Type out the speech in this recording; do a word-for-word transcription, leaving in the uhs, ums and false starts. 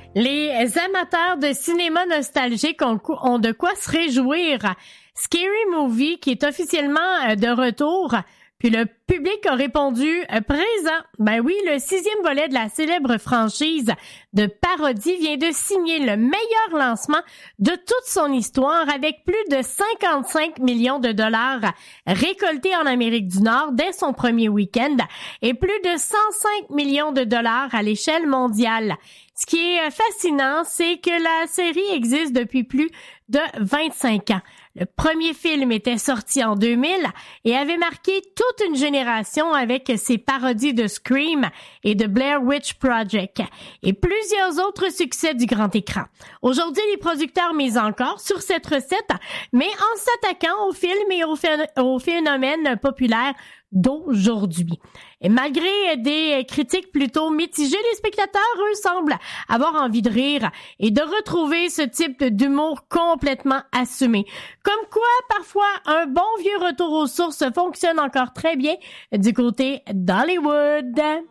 Les amateurs de cinéma nostalgique ont, ont de quoi se réjouir. Scary Movie, qui est officiellement de retour, puis le public a répondu présent. Ben oui, le sixième volet de la célèbre franchise de parodie vient de signer le meilleur lancement de toute son histoire avec plus de cinquante-cinq millions de dollars récoltés en Amérique du Nord dès son premier week-end et plus de cent cinq millions de dollars à l'échelle mondiale. Ce qui est fascinant, c'est que la série existe depuis plus de vingt-cinq ans. Le premier film était sorti en deux mille et avait marqué toute une génération avec ses parodies de Scream et de Blair Witch Project et plusieurs autres succès du grand écran. Aujourd'hui, les producteurs misent encore sur cette recette, mais en s'attaquant au film et au, phé- au phénomène populaire d'aujourd'hui. Et malgré des critiques plutôt mitigées, les spectateurs, eux, semblent avoir envie de rire et de retrouver ce type d'humour complètement assumé. Comme quoi, parfois, un bon vieux retour aux sources fonctionne encore très bien du côté d'Hollywood.